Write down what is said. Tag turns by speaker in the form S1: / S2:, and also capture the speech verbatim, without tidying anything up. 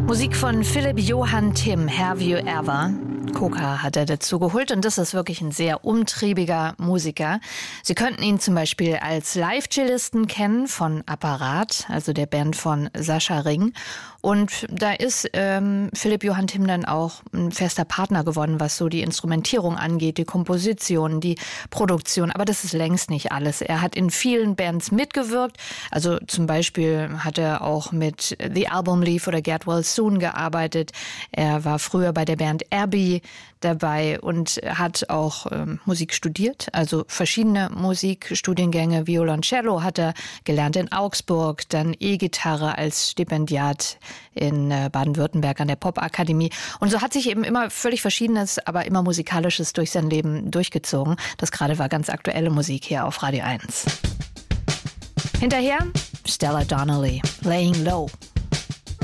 S1: Musik von Philipp Johann Timm, Have You Ever? Coca hat er dazu geholt und das ist wirklich ein sehr umtriebiger Musiker. Sie könnten ihn zum Beispiel als Live-Cellisten kennen von Apparat, also der Band von Sascha Ring. Und da ist ähm, Philipp Johann Timm dann auch ein fester Partner geworden, was so die Instrumentierung angeht, die Komposition, die Produktion. Aber das ist längst nicht alles. Er hat in vielen Bands mitgewirkt. Also zum Beispiel hat er auch mit The Album Leaf oder Get Well Soon gearbeitet. Er war früher bei der Band Abbey dabei und hat auch ähm, Musik studiert, also verschiedene Musikstudiengänge. Violoncello hat er gelernt in Augsburg, dann E-Gitarre als Stipendiat in äh, Baden-Württemberg an der Popakademie. Und so hat sich eben immer völlig Verschiedenes, aber immer Musikalisches durch sein Leben durchgezogen. Das gerade war ganz aktuelle Musik hier auf Radio eins. Hinterher Stella Donnelly, Laying Low.